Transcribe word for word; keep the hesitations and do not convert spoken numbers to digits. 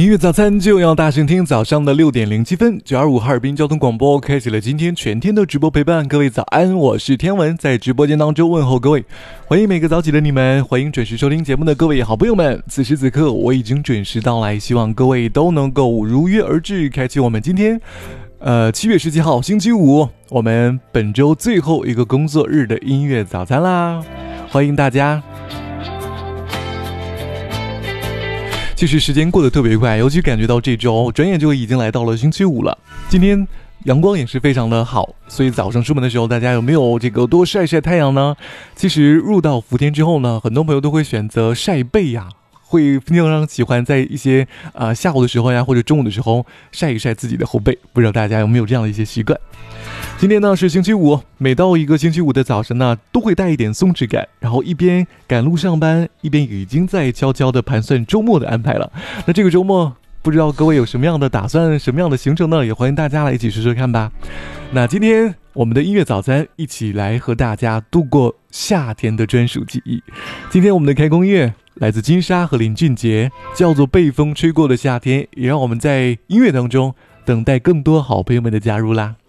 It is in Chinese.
音乐早餐就要大声听，早上的六点零七分，九二五哈尔滨交通广播开启了今天全天的直播陪伴。各位早安，我是天文，在直播间当中问候各位，欢迎每个早起的你们，欢迎准时收听节目的各位好朋友们。此时此刻我已经准时到来，希望各位都能够如约而至，开启我们今天呃七月十七号星期五，我们本周最后一个工作日的音乐早餐啦，欢迎大家。其实时间过得特别快，尤其感觉到这周转眼就已经来到了星期五了。今天阳光也是非常的好，所以早上出门的时候大家有没有这个多晒晒太阳呢？其实入到伏天之后呢，很多朋友都会选择晒背呀，会非常喜欢在一些呃下午的时候呀，或者中午的时候晒一晒自己的后背，不知道大家有没有这样的一些习惯。今天呢是星期五，每到一个星期五的早晨呢，都会带一点松弛感，然后一边赶路上班，一边已经在悄悄的盘算周末的安排了。那这个周末不知道各位有什么样的打算，什么样的行程呢？也欢迎大家来一起说说看吧。那今天我们的音乐早餐一起来和大家度过夏天的专属记忆。今天我们的开工乐来自金莎和林俊杰，叫做被风吹过的夏天，也让我们在音乐当中等待更多好朋友们的加入啦。